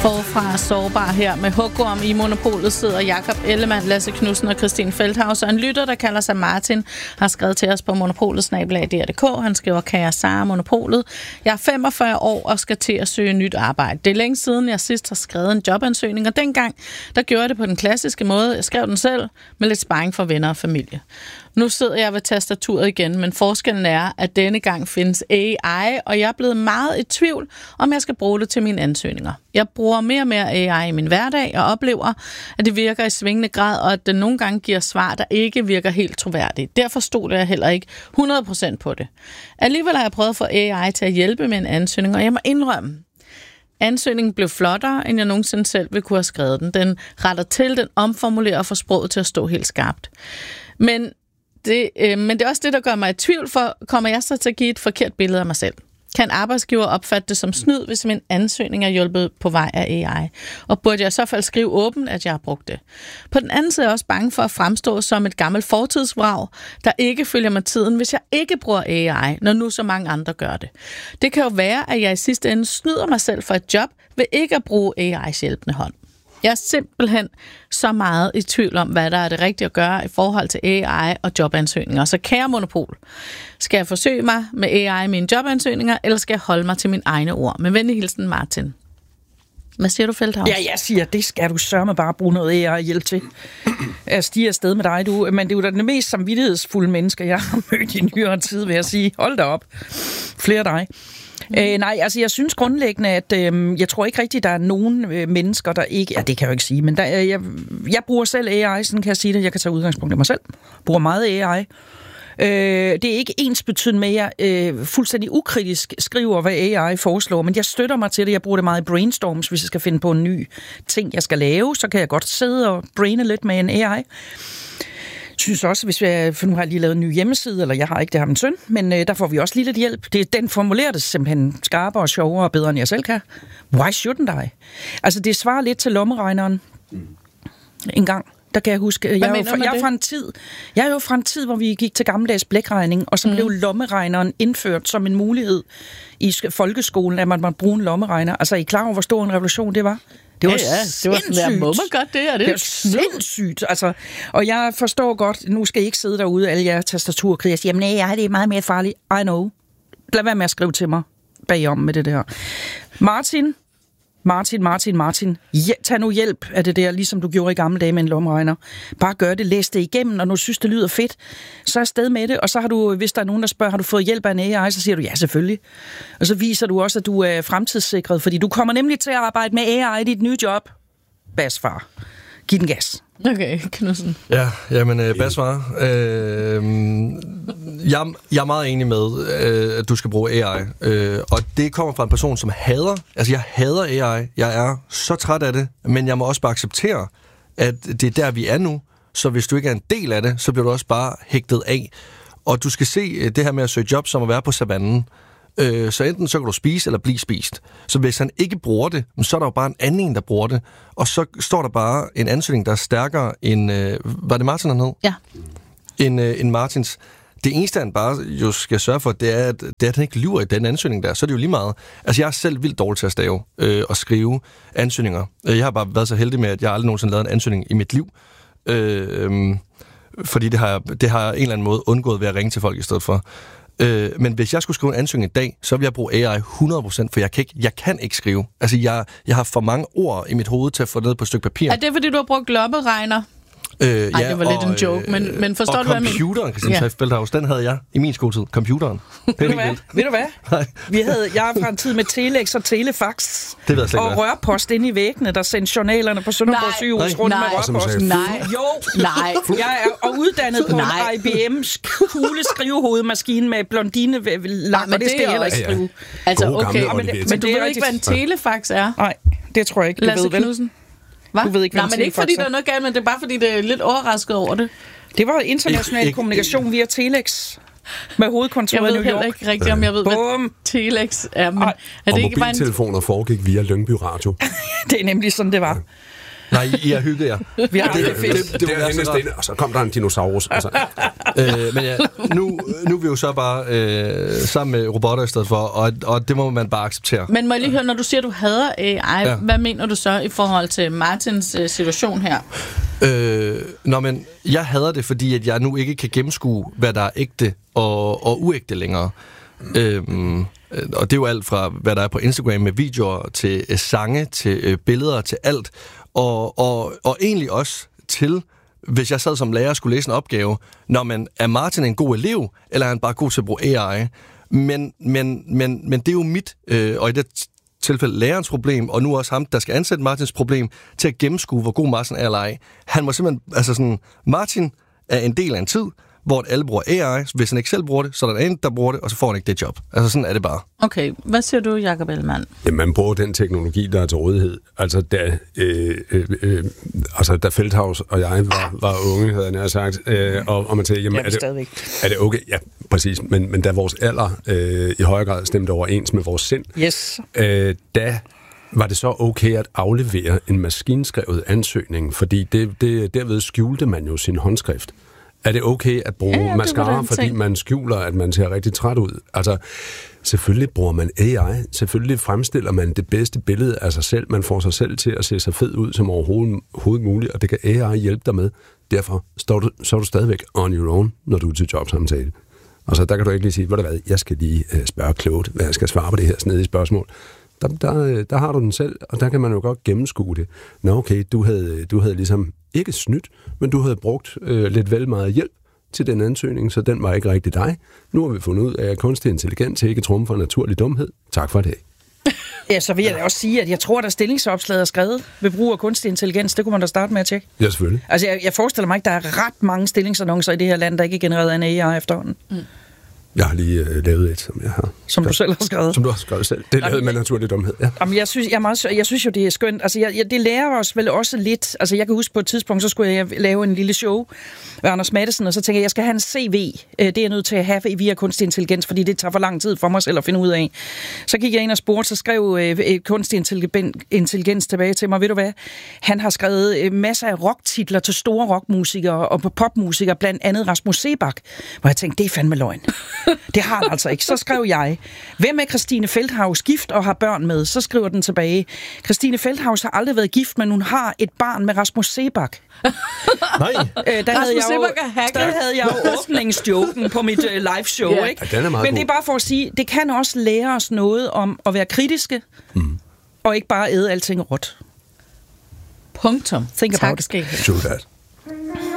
Forfra sårbar her med hugorm i Monopolet sidder Jakob Ellemann, Lasse Knudsen og Christine Feldhaus. Og en lytter, der kalder sig Martin, har skrevet til os på monopolet@dr.dk. Han skriver, kære Sara Monopolet. Jeg er 45 år og skal til at søge nyt arbejde. Det er længe siden, jeg sidst har skrevet en jobansøgning, og dengang, der gjorde jeg det på den klassiske måde. Jeg skrev den selv med lidt sparring for venner og familie. Nu sidder jeg ved tastaturet igen, men forskellen er, at denne gang findes AI, og jeg er blevet meget i tvivl, om jeg skal bruge det til mine ansøgninger. Jeg bruger mere og mere AI i min hverdag, og oplever, at det virker i svingende grad, og at det nogle gange giver svar, der ikke virker helt troværdigt. Derfor stod jeg heller ikke 100% på det. Alligevel har jeg prøvet at få AI til at hjælpe med en ansøgning, og jeg må indrømme, ansøgningen blev flottere, end jeg nogensinde selv ville kunne have skrevet den. Den retter til, den omformulerer og får sproget til at stå helt skarpt. Men det er også det, der gør mig i tvivl, for kommer jeg så til at give et forkert billede af mig selv? Kan arbejdsgiver opfatte det som snyd, hvis min ansøgning er hjulpet på vej af AI? Og burde jeg i så fald skrive åbent, at jeg har brugt det? På den anden side er jeg også bange for at fremstå som et gammelt fortidsvrag, der ikke følger med tiden, hvis jeg ikke bruger AI, når nu så mange andre gør det. Det kan jo være, at jeg i sidste ende snyder mig selv for et job ved ikke at bruge AI's hjælpende hånd. Jeg er simpelthen så meget i tvivl om, hvad der er det rigtige at gøre i forhold til AI og jobansøgninger. Så kære Monopol, skal jeg forsøge mig med AI i mine jobansøgninger, eller skal jeg holde mig til mine egne ord? Med venlig hilsen, Martin. Hvad siger du, Feldhaus? Ja, jeg siger, det skal du sørme bare bruge noget AI-hjælp til. Jeg stiger afsted med dig, du. Men det er jo da den mest samvittighedsfulde mennesker, jeg har mødt i nyere tid, vil jeg sige. Hold da op. Flere dig. Nej, altså jeg synes grundlæggende, at jeg tror ikke rigtigt, der er nogen mennesker, der ikke... Ja, det kan jeg jo ikke sige, men jeg bruger selv AI, sådan kan jeg sige det. Jeg kan tage udgangspunkt i mig selv. Bruger meget AI. Det er ikke ensbetydende med, at jeg fuldstændig ukritisk skriver, hvad AI foreslår, men jeg støtter mig til det. Jeg bruger det meget i brainstorms, hvis jeg skal finde på en ny ting, jeg skal lave. Så kan jeg godt sidde og braine lidt med en AI. Jeg synes også, for nu har jeg lige lavet en ny hjemmeside, eller jeg har ikke, det har min søn, men der får vi også lige lidt hjælp. Den formulerer det simpelthen skarpere og sjovere og bedre, end jeg selv kan. Why shouldn't I? Altså, det svarer lidt til lommeregneren. En gang, der kan jeg huske. Jeg er jo fra en tid, hvor vi gik til gammeldags blækregning, og så blev lommeregneren indført som en mulighed i folkeskolen, at man måtte bruge en lommeregner. Altså, er I klar over, hvor stor en revolution det var? Det var det var sådan der, må man godt det? Det var sindssygt. Altså, og jeg forstår godt, nu skal I ikke sidde derude, alle jer tastaturkriger, og sige, jamen nej, det er meget mere farligt. I know. Lad være med at skrive til mig bagom med det der. Martin. Ja, tag nu hjælp af det der, ligesom du gjorde i gamle dage med en lommeregner. Bare gør det, læs det igennem, og når du synes, det lyder fedt, så er afsted med det. Og så har du, hvis der er nogen, der spørger, har du fået hjælp af en AI, så siger du, ja, selvfølgelig. Og så viser du også, at du er fremtidssikret, fordi du kommer nemlig til at arbejde med AI i dit nye job. Basfar. Giv den gas. Okay, Knudsen. Ja, jamen, basfar. Jeg er meget enig med, at du skal bruge AI. Og det kommer fra en person, som hader... Altså, jeg hader AI. Jeg er så træt af det. Men jeg må også bare acceptere, at det er der, vi er nu. Så hvis du ikke er en del af det, så bliver du også bare hægtet af. Og du skal se det her med at søge job, som at være på savannen. Så enten så kan du spise eller blive spist. Så hvis han ikke bruger det, så er der jo bare en anden, der bruger det. Og så står der bare en ansøgning, der er stærkere end... var det Martin, han hed? Ja. End Martins. Det eneste, han bare jo skal sørge for, det er, at han ikke lyver i den ansøgning der. Så er det jo lige meget. Altså, jeg er selv vildt dårlig til at stave og skrive ansøgninger. Jeg har bare været så heldig med, at jeg aldrig nogensinde lavet en ansøgning i mit liv. Fordi det har jeg en eller anden måde undgået ved at ringe til folk i stedet for. Men hvis jeg skulle skrive en ansøgning i dag, så vil jeg bruge AI 100%, for jeg kan ikke skrive. Altså, jeg har for mange ord i mit hoved til at få ned på et stykke papir. Er det, fordi du har brugt lommeregner? Det var lidt en joke, men forstår du, hvad jeg mener? Og computeren, Christine Feldhaus, den havde jeg i min skoletid. Computeren. Ved du hvad? Nej. Jeg er fra en tid med telex og telefax. Det ved jeg slet ikke. Og rørpost inde i væggene, der sendte journalerne på Sønderborg sygehus rundt med rørpost. Nej. Jeg er uddannet på en IBM's kugle skrivehovedmaskine med blondine-lak, og det skal jeg heller ikke skrive. Altså, okay, men du ved ikke, hvad en telefax er? Nej, det tror jeg ikke, du ved vel. Hva? Du ved ikke, nej, men ikke fordi der er noget galt, men det er bare fordi, det er lidt overrasket over det. Det var international kommunikation via telex med hovedkontoret i New York. Jeg ved heller ikke rigtigt, om jeg ved, hvad telex er. Men er det og mobiltelefoner foregik via Lyngby Radio. Det er nemlig sådan, det var. Nej, I har hygget jer. Vi har det fedt. Det var stille, og så kom der en dinosaurus. Altså. Men ja, nu er vi jo så bare sammen med robotter i stedet for, og det må man bare acceptere. Men må jeg lige høre, når du siger, du hader AI, hvad mener du så i forhold til Martins situation her? Men jeg hader det, fordi at jeg nu ikke kan gennemskue, hvad der er ægte og uægte længere. Og det er jo alt fra, hvad der er på Instagram med videoer, til sange, til billeder, til alt. Og egentlig også til, hvis jeg sad som lærer og skulle læse en opgave, er Martin en god elev, eller er han bare god til at bruge AI? Men det er jo mit, og i det tilfælde lærerens problem, og nu også ham, der skal ansætte Martins problem, til at gennemskue, hvor god Martin er eller ej. Han må simpelthen, Martin er en del af en tid, hvor alle bruger AI. Hvis han ikke selv bruger det, så er der en, der bruger det, og så får han ikke det job. Altså sådan er det bare. Okay, hvad siger du, Jacob Ellemann? Ja, man bruger den teknologi, der er til rådighed. Altså da Feldhaus og jeg var unge, havde jeg nær sagt, og man sagde, jamen, er det okay? Ja, præcis. Men da vores alder i højere grad stemte overens med vores sind, yes. Da var det så okay at aflevere en maskinskrevet ansøgning, fordi derved skjulte man jo sin håndskrift. Er det okay at bruge mascara, fordi man skjuler, at man ser rigtig træt ud? Altså, selvfølgelig bruger man AI. Selvfølgelig fremstiller man det bedste billede af sig selv. Man får sig selv til at se så fed ud som overhovedet muligt, og det kan AI hjælpe dig med. Derfor så er du stadigvæk on your own, når du er til jobsamtale. Og så der kan du ikke lige sige, hvad, jeg skal lige spørge klogt, hvad jeg skal svare på det her snedige spørgsmål. Der har du den selv, og der kan man jo godt gennemskue det. Nå okay, du havde ligesom ikke snydt, men du havde brugt lidt vel meget hjælp til den ansøgning, så den var ikke rigtig dig. Nu har vi fundet ud af, at kunstig intelligens ikke trumfer naturlig dumhed. Tak for det. Ja, så vil jeg da også sige, at jeg tror, at stillingsopslaget er skrevet ved brug af kunstig intelligens. Det kunne man da starte med at tjekke. Ja, selvfølgelig. Altså, jeg forestiller mig ikke, der er ret mange stillingsannoncer i det her land, der ikke er genereret af en AI efterhånden. Jeg har lige lavet et, som jeg har. Som du selv har skrevet? Som du har skrevet selv. Det er lavet med naturlig dumhed, ja. Jamen, jeg synes jo, det er skønt. Altså, det lærer os vel også lidt. Altså, jeg kan huske på et tidspunkt, så skulle jeg lave en lille show med Anders Matthesen, og så tænkte jeg skal have en CV. Det er jeg nødt til at have via kunstig intelligens, fordi det tager for lang tid for mig selv at finde ud af. Så gik jeg ind og spurgte, så skrev kunstig intelligens tilbage til mig. Ved du hvad? Han har skrevet masser af rocktitler til store rockmusikere og popmusikere, blandt andet Rasmus Seebach. Hvor jeg tænkte, det er fandme løgn. Det har han altså ikke. Så skrev jeg, hvem er Christine Feldhaus gift og har børn med? Så skriver den tilbage, Christine Feldhaus har aldrig været gift, men hun har et barn med Rasmus Seebach. Nej. Der havde jeg jo åbningsjoken på mit live show, ja. Ikke? Ja, men det er bare for at sige, det kan også lære os noget om at være kritiske, og ikke bare æde alting råt. Punktum. Tak skal I have.